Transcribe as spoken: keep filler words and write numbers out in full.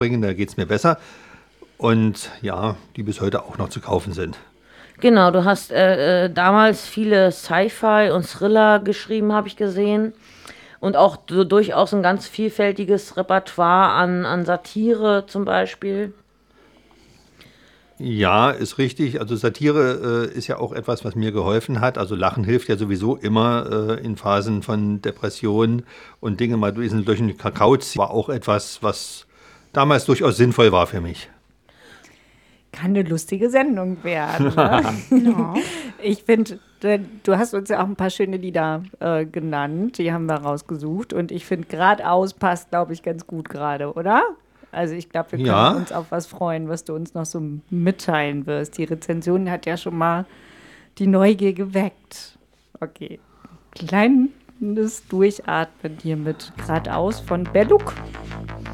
bringen, da geht es mir besser. Und ja, die bis heute auch noch zu kaufen sind. Genau, du hast äh, äh, damals viele Sci-Fi und Thriller geschrieben, habe ich gesehen. Und auch so durchaus ein ganz vielfältiges Repertoire an, an Satire zum Beispiel. Ja, ist richtig. Also Satire äh, ist ja auch etwas, was mir geholfen hat. Also Lachen hilft ja sowieso immer äh, in Phasen von Depressionen und Dinge mal durch, durch den Kakao ziehen. War auch etwas, was damals durchaus sinnvoll war für mich. Kann eine lustige Sendung werden. Ne? Ich finde, du hast uns ja auch ein paar schöne Lieder äh, genannt, die haben wir rausgesucht und ich finde, geradeaus passt, glaube ich, ganz gut gerade, oder? Also ich glaube, wir können Ja. uns auf was freuen, was du uns noch so mitteilen wirst. Die Rezension hat ja schon mal die Neugier geweckt. Okay, kleines Durchatmen hier mit geradeaus von Belluk.